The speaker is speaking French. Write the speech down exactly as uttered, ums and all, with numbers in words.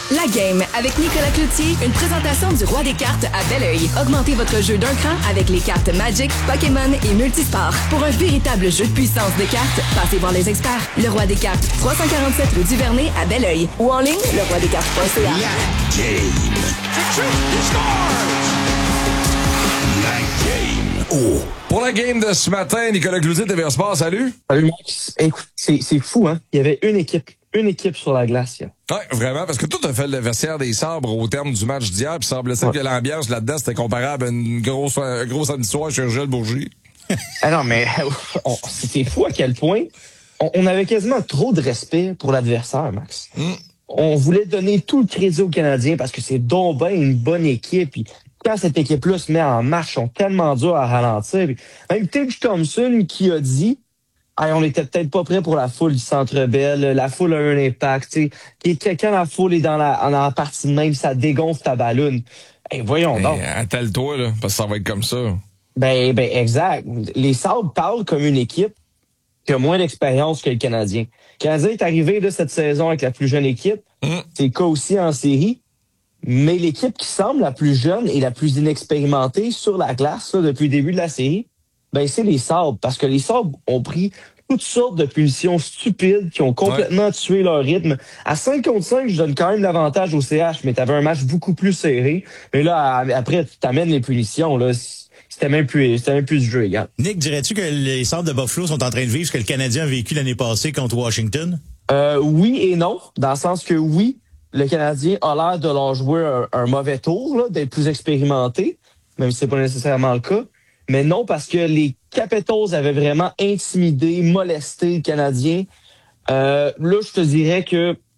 La game avec Nicolas Cloutier, une présentation du Roi des cartes à Belleuil. Augmentez votre jeu d'un cran avec les cartes Magic, Pokémon et Multisport. Pour un véritable jeu de puissance de cartes, passez voir les experts. Le Roi des cartes, trois cent quarante-sept rue du Vernet à Belleuil. Ou en ligne, le roi des cartes point c a. La game. La game. Oh. Pour la game de ce matin, Nicolas Cloutier, T V R Sport, salut. Salut Max. Écoute, c'est, c'est fou, hein? Il y avait une équipe, une équipe sur la glace, là. Ouais, vraiment, parce que tout a fait le vestiaire des Sabres au terme du match d'hier, puis semble-t-il ouais. que l'ambiance là-dedans, c'était comparable à une grosse, un gros samedi soir chez Gilles Bourgie. Ah non, mais on, c'est fou à quel point on, on avait quasiment trop de respect pour l'adversaire, Max. Mm. On voulait donner tout le crédit aux Canadiens parce que c'est donc ben une bonne équipe, puis quand cette équipe-là se met en marche, ils sont tellement durs à ralentir. Puis même Tage Thompson qui a dit hey, on était peut-être pas prêt pour la foule du Centre Bell, la foule a un impact. T'sais. Quand la foule est dans la, dans la partie de même, ça dégonfle ta balloune. Hey, voyons hey, donc. Attelle-toi, là, parce que ça va être comme ça. Ben, ben exact. Les Sabres parlent comme une équipe qui a moins d'expérience que le Canadien. Le Canadien est arrivé de cette saison avec la plus jeune équipe. Mm. C'est le cas aussi en série. Mais l'équipe qui semble la plus jeune et la plus inexpérimentée sur la glace là, depuis le début de la série, ben c'est les Sabres. Parce que les Sabres ont pris toutes sortes de punitions stupides qui ont complètement ouais. tué leur rythme. À cinq contre cinq, je donne quand même l'avantage au C H, mais t'avais un match beaucoup plus serré. Mais là, après, tu t'amènes les punitions. Là, c'était même plus, c'était même plus du jeu égal. Nick, dirais-tu que les Sabres de Buffalo sont en train de vivre ce que le Canadien a vécu l'année passée contre Washington? Euh, oui et non, dans le sens que oui, le Canadien a l'air de leur jouer un, un mauvais tour, là, d'être plus expérimenté, même si c'est pas nécessairement le cas. Mais non, parce que les Capitals avaient vraiment intimidé, molesté le Canadien. Euh, là, je te dirais que